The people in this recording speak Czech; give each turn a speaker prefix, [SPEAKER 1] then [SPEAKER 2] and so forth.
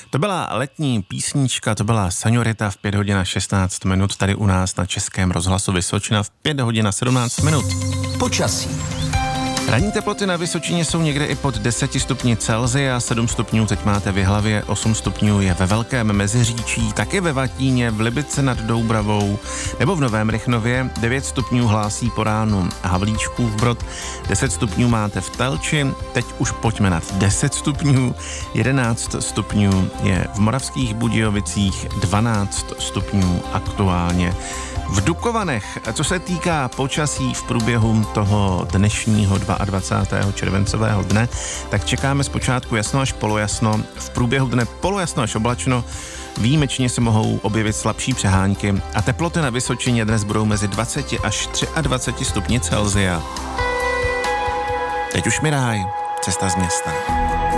[SPEAKER 1] To byla letní písnička, to byla Señorita v 5 hodin a 16 minut tady u nás na Českém rozhlasu Vysočina v 5 hodin a 17 minut.
[SPEAKER 2] Počasí.
[SPEAKER 1] Ranní teploty na Vysočině jsou někde i pod 10 stupni Celsia, 7 stupňů teď máte v Jihlavě, 8 stupňů je ve Velkém Meziříčí, taky ve Vatíně, v Libici nad Doubravou nebo v Novém Rychnově, 9 stupňů hlásí po ránu Havlíčkův Brod, 10 stupňů máte v Telči, teď už pojďme nad 10 stupňů, 11 stupňů je v Moravských Budějovicích, 12 stupňů aktuálně v Dukovanech. Co se týká počasí v průběhu toho dnešního 22. červencového dne, tak čekáme zpočátku jasno až polojasno, v průběhu dne polojasno až oblačno, výjimečně se mohou objevit slabší přehánky a teploty na Vysočině dnes budou mezi 20 až 23 stupni Celsia. Teď už mi ráj, cesta z města.